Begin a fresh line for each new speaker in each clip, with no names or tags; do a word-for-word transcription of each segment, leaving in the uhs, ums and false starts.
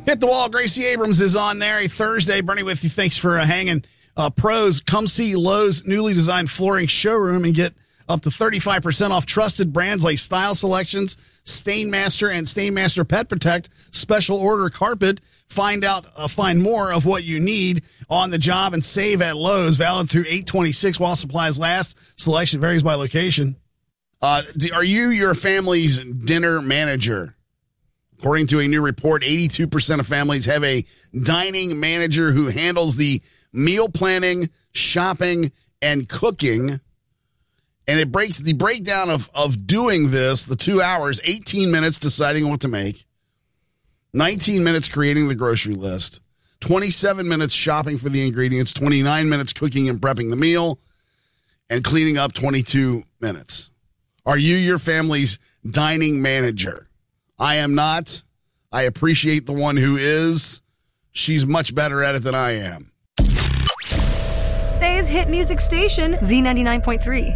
Hit the Wall. Gracie Abrams is on there. A Thursday. Bernie with you. Thanks for uh, hanging. Uh, pros, come see Lowe's newly designed flooring showroom and get up to thirty-five percent off trusted brands like Style Selections, Stainmaster, and Stainmaster Pet Protect. Special order carpet. Find out, uh, find more of what you need on the job and save at Lowe's. Valid through eight twenty-six while supplies last. Selection varies by location. Uh, are you your family's dinner manager? According to a new report, eighty-two percent of families have a dining manager who handles the meal planning, shopping, and cooking. And it breaks the breakdown of, of doing this, the two hours, eighteen minutes deciding what to make, nineteen minutes creating the grocery list, twenty-seven minutes shopping for the ingredients, twenty-nine minutes cooking and prepping the meal, and cleaning up twenty-two minutes. Are you your family's dining manager? I am not. I appreciate the one who is. She's much better at it than I am.
Today's hit music station, Z ninety-nine point three.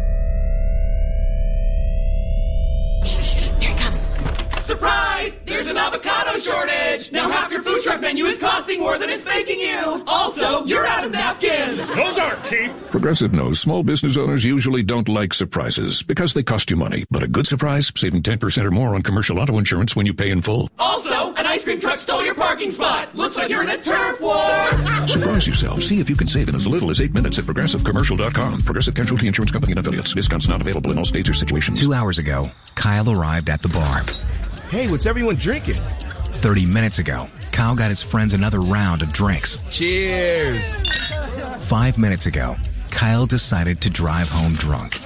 Here it comes. Surprise! There's an avocado shortage! Now half your food truck menu is costing more than it's making you! Also, you're out of napkins!
Those aren't cheap! Progressive knows small business owners usually don't like surprises because they cost you money. But a good surprise, saving ten percent or more on commercial auto insurance when you pay in full.
Also, an ice cream truck stole your parking spot! Looks like you're in a turf war!
Surprise yourself. See if you can save in as little as eight minutes at progressive commercial dot com. Progressive Casualty Insurance Company and affiliates. Discounts not available in all states or situations.
Two hours ago, Kyle arrived at the bar.
Hey, what's everyone drinking?
thirty minutes ago, Kyle got his friends another round of drinks.
Cheers!
Five minutes ago, Kyle decided to drive home drunk.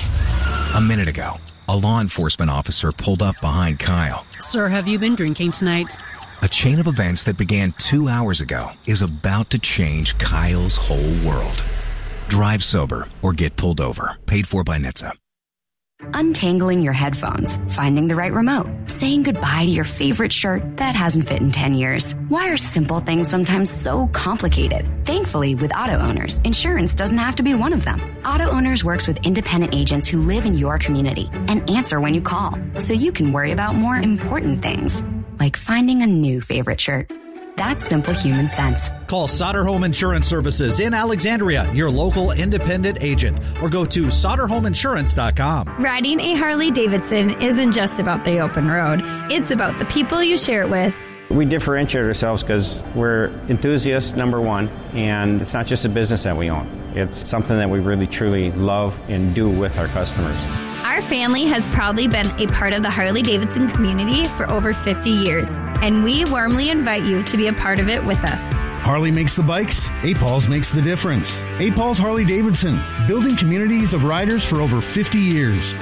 A minute ago, a law enforcement officer pulled up behind Kyle.
Sir, have you been drinking tonight?
A chain of events that began two hours ago is about to change Kyle's whole world. Drive sober or get pulled over. Paid for by N H T S A.
Untangling your headphones, finding the right remote, saying goodbye to your favorite shirt that hasn't fit in ten years. Why are simple things sometimes so complicated? Thankfully, with Auto Owners, insurance doesn't have to be one of them. Auto Owners works with independent agents who live in your community and answer when you call, so you can worry about more important things, like finding a new favorite shirt. That's simple human sense.
Call Sauter Home Insurance Services in Alexandria, your local independent agent, or go to sauter home insurance dot com.
Riding a Harley-Davidson isn't just about the open road. It's about the people you share it with.
We differentiate ourselves because we're enthusiasts, number one, and it's not just a business that we own. It's something that we really, truly love and do with our customers.
Our family has proudly been a part of the Harley-Davidson community for over fifty years, and we warmly invite you to be a part of it with us.
Harley makes the bikes, A P A Ls makes the difference. A P A Ls Harley-Davidson, building communities of riders for over fifty years.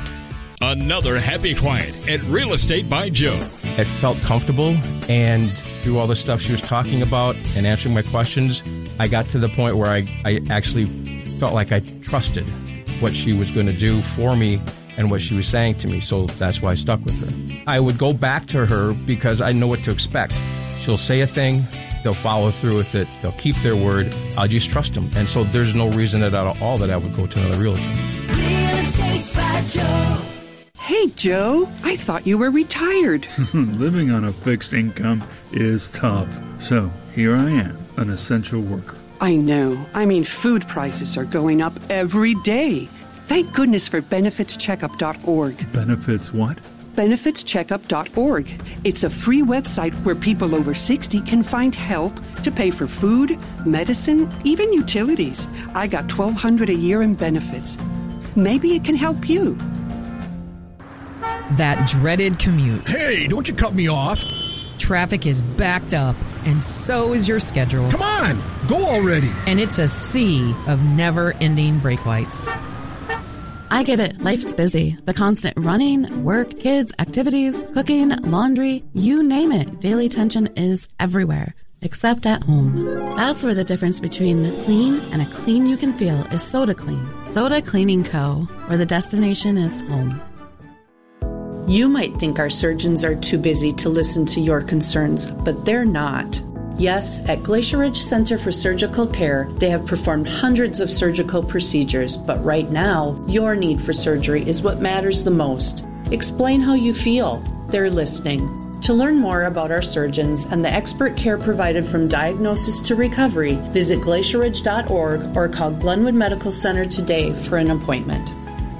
Another happy client at Real Estate by Joe.
It felt comfortable, and through all the stuff she was talking about and answering my questions, I got to the point where I, I actually felt like I trusted what she was going to do for me and what she was saying to me, so that's why I stuck with her. I would go back to her because I know what to expect. She'll say a thing, they'll follow through with it, they'll keep their word, I'll just trust them. And so there's no reason at all that I would go to another realtor.
Real Estate by Joe.
Hey, Joe, I thought you were retired.
Living on a fixed income is tough. So here I am, an essential worker.
I know. I mean, food prices are going up every day. Thank goodness for benefits checkup dot org.
Benefits what?
benefits checkup dot org. It's a free website where people over sixty can find help to pay for food, medicine, even utilities. I got twelve hundred dollars a year in benefits. Maybe it can help you.
That dreaded commute.
Hey, don't you cut me off.
Traffic is backed up, and so is your schedule.
Come on, go already.
And it's a sea of never-ending brake lights.
I get it. Life's busy. The constant running, work, kids, activities, cooking, laundry, you name it. Daily tension is everywhere, except at home. That's where the difference between clean and a clean you can feel is Soda Clean. Soda Cleaning Co., where the destination is home.
You might think our surgeons are too busy to listen to your concerns, but they're not. Yes, at Glacier Ridge Center for Surgical Care, they have performed hundreds of surgical procedures, but right now, your need for surgery is what matters the most. Explain how you feel. They're listening. To learn more about our surgeons and the expert care provided from diagnosis to recovery, visit glacier ridge dot org or call Glenwood Medical Center today for an appointment.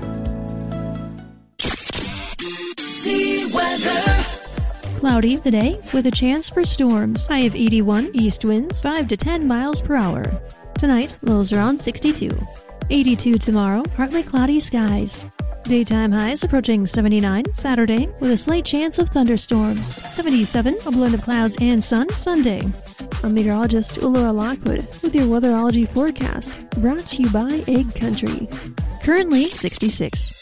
See weather.
Cloudy today with a chance for storms. High of eighty-one, east winds five to ten miles per hour. Tonight, lows around sixty-two. eighty-two tomorrow, partly cloudy skies. Daytime highs approaching seventy-nine Saturday with a slight chance of thunderstorms. seventy-seven, a blend of clouds and sun Sunday. I'm meteorologist Laura Lockwood with your weatherology forecast, brought to you by Egg Country. Currently sixty-six.